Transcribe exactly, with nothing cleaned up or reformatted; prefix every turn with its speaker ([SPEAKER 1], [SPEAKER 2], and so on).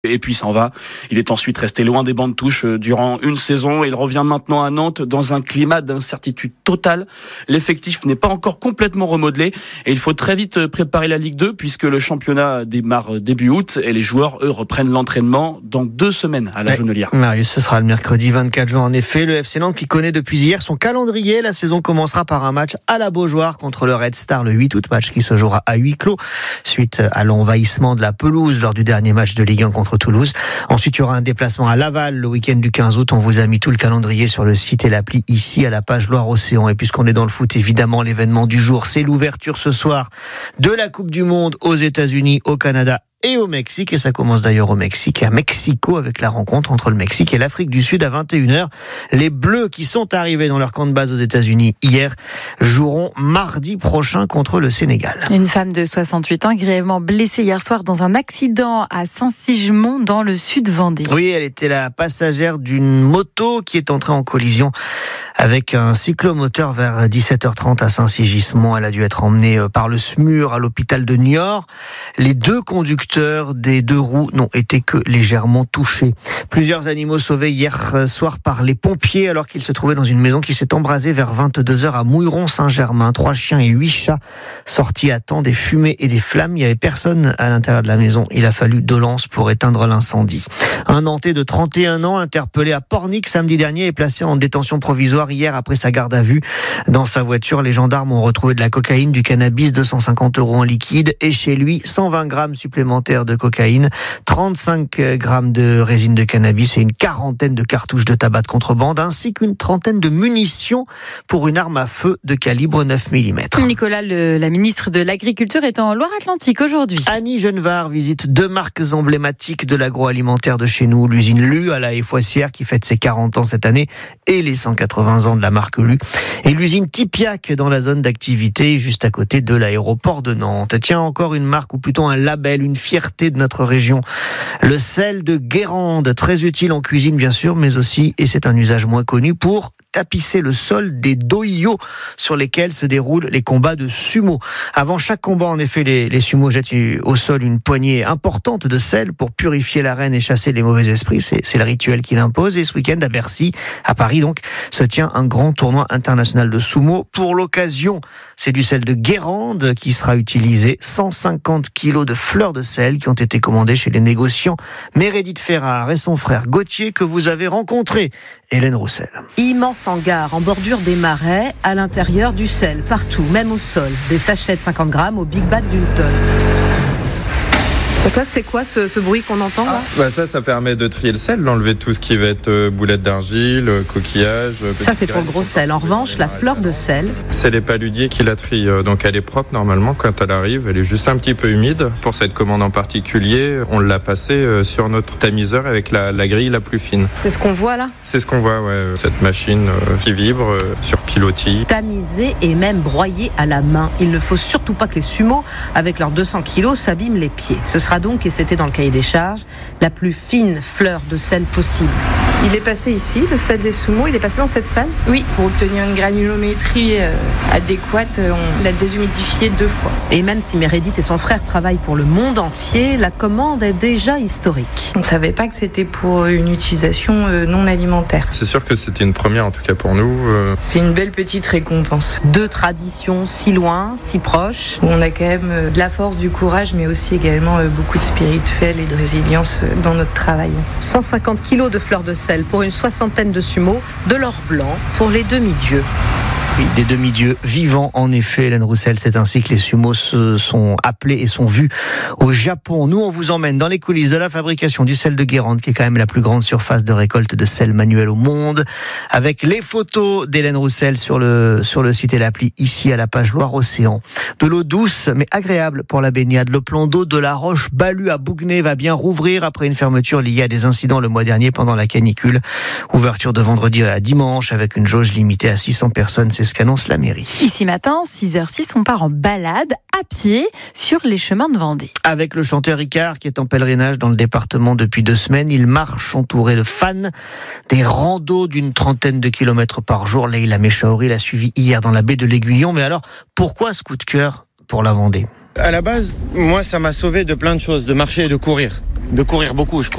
[SPEAKER 1] Et puis il s'en va. Il est ensuite resté loin des bancs de touche durant une saison et il revient maintenant à Nantes dans un climat d'incertitude totale. L'effectif n'est pas encore complètement remodelé et il faut très vite préparer la Ligue deux puisque le championnat démarre début août et les joueurs, eux, reprennent l'entraînement dans deux semaines à la Jaunelière.
[SPEAKER 2] Marius, ce sera le mercredi vingt-quatre juin. En effet, le F C Nantes qui connaît depuis hier son calendrier. La saison commencera par un match à la Beaujoire contre le Red Star le huit août, match qui se jouera à huis clos suite à l'envahissement de la pelouse lors du dernier match de Ligue un contre Toulouse. Ensuite, il y aura un déplacement à Laval le week-end du quinze août. On vous a mis tout le calendrier sur le site et l'appli ici à la page Loire-Océan. Et puisqu'on est dans le foot, évidemment, l'événement du jour, c'est l'ouverture ce soir de la Coupe du Monde aux États-Unis, au Canada et au Mexique. Et ça commence d'ailleurs au Mexique, à Mexico, avec la rencontre entre le Mexique et l'Afrique du Sud à vingt et une heures. Les Bleus qui sont arrivés dans leur camp de base aux États-Unis hier joueront mardi prochain contre le Sénégal.
[SPEAKER 3] Une femme de soixante-huit ans grièvement blessée hier soir dans un accident à Saint-Sigemont dans le sud Vendée.
[SPEAKER 2] Oui, elle était la passagère d'une moto qui est entrée en collision avec un cyclomoteur vers dix-sept heures trente à Saint-Sigismond. Elle a dû être emmenée par le S M U R à l'hôpital de Niort. Les deux conducteurs des deux roues n'ont été que légèrement touchés. Plusieurs animaux sauvés hier soir par les pompiers alors qu'ils se trouvaient dans une maison qui s'est embrasée vers vingt-deux heures à Mouilleron-Saint-Germain. Trois chiens et huit chats sortis à temps des fumées et des flammes. Il n'y avait personne à l'intérieur de la maison. Il a fallu deux lances pour éteindre l'incendie. Un Nantais de trente et un ans interpellé à Pornic samedi dernier est placé en détention provisoire hier après sa garde à vue. Dans sa voiture, les gendarmes ont retrouvé de la cocaïne, du cannabis, deux cent cinquante euros en liquide et chez lui, cent vingt grammes supplémentaires de cocaïne, trente-cinq grammes de résine de cannabis et une quarantaine de cartouches de tabac de contrebande ainsi qu'une trentaine de munitions pour une arme à feu de calibre neuf millimètres.
[SPEAKER 3] Nicolas, le, la ministre de l'Agriculture, est en Loire-Atlantique aujourd'hui.
[SPEAKER 2] Annie Genevard visite deux marques emblématiques de l'agroalimentaire de chez nous, l'usine Lu à la Haye-Foissière qui fête ses quarante ans cette année et les cent quatre-vingts ans de la marque Lu, et l'usine Tipiac dans la zone d'activité juste à côté de l'aéroport de Nantes. Tiens, encore une marque ou plutôt un label, une fierté de notre région. Le sel de Guérande, très utile en cuisine bien sûr, mais aussi, et c'est un usage moins connu, pour tapisser le sol des doyos sur lesquels se déroulent les combats de sumo. Avant chaque combat, en effet, les, les sumo jettent au sol une poignée importante de sel pour purifier l'arène et chasser les mauvais esprits. C'est, c'est le rituel qu'il impose. Et ce week-end, à Bercy, à Paris donc, se tient un grand tournoi international de sumo. Pour l'occasion, c'est du sel de Guérande qui sera utilisé. cent cinquante kilos de fleurs de sel qui ont été commandées chez les négociants Meredith Ferrard et son frère Gauthier que vous avez rencontré, Hélène Roussel.
[SPEAKER 4] Immense hangar en bordure des marais, à l'intérieur du sel, partout, même au sol. Des sachets de cinquante grammes au big bag d'une tonne. Donc là, c'est quoi ce, ce bruit qu'on entend là ?
[SPEAKER 5] Bah ça, ça permet de trier le sel, d'enlever tout ce qui va être euh, boulettes d'argile, euh, coquillages. Euh,
[SPEAKER 4] ça, c'est pour le gros sel. En revanche, la fleur de sel...
[SPEAKER 5] C'est les paludiers qui la trient. Euh, donc elle est propre normalement quand elle arrive. Elle est juste un petit peu humide. Pour cette commande en particulier, on l'a passée euh, sur notre tamiseur avec la, la grille la plus fine.
[SPEAKER 4] C'est ce qu'on voit là ?
[SPEAKER 5] C'est ce qu'on voit, ouais. Cette machine euh, qui vibre euh, sur pilotis.
[SPEAKER 4] Tamisée et même broyée à la main. Il ne faut surtout pas que les sumos, avec leurs deux cents kilos, s'abîment les pieds. Ce sera donc, et c'était dans le cahier des charges, la plus fine fleur de sel possible.
[SPEAKER 6] Il est passé ici, le sel des sumo, il est passé dans cette salle ? Oui, pour obtenir une granulométrie euh, adéquate, on l'a déshumidifié deux fois.
[SPEAKER 4] Et même si Meredith et son frère travaillent pour le monde entier, la commande est déjà historique.
[SPEAKER 6] On ne savait pas que c'était pour une utilisation euh, non alimentaire.
[SPEAKER 5] C'est sûr que c'était une première, en tout cas pour nous. Euh...
[SPEAKER 6] C'est une belle petite récompense.
[SPEAKER 4] Deux traditions si loin, si proches.
[SPEAKER 6] Où on a quand même euh, de la force, du courage, mais aussi également euh, beaucoup de spirituel et de résilience euh, dans notre travail.
[SPEAKER 4] cent cinquante kilos de fleurs de sel pour une soixantaine de sumos, de l'or blanc pour les demi-dieux.
[SPEAKER 2] Oui, des demi-dieux vivants, en effet, Hélène Roussel. C'est ainsi que les sumos se sont appelés et sont vus au Japon. Nous, on vous emmène dans les coulisses de la fabrication du sel de Guérande, qui est quand même la plus grande surface de récolte de sel manuel au monde, avec les photos d'Hélène Roussel sur le, sur le site et l'appli, ici à la page Loire-Océan. De l'eau douce, mais agréable pour la baignade. Le plan d'eau de la Roche-Balu à Bouguenais va bien rouvrir après une fermeture liée à des incidents le mois dernier pendant la canicule. Ouverture de vendredi à dimanche avec une jauge limitée à six cents personnes. C'est ce qu'annonce la mairie.
[SPEAKER 3] Ici matin, six heures six, on part en balade à pied sur les chemins de Vendée.
[SPEAKER 2] Avec le chanteur Ricard qui est en pèlerinage dans le département depuis deux semaines, il marche entouré de fans, des randos d'une trentaine de kilomètres par jour. Leïla Mechaouri l'a suivi hier dans la baie de l'Aiguillon. Mais alors, pourquoi ce coup de cœur pour la Vendée ?
[SPEAKER 7] À la base, moi, ça m'a sauvé de plein de choses, de marcher et de courir. De courir beaucoup, je cours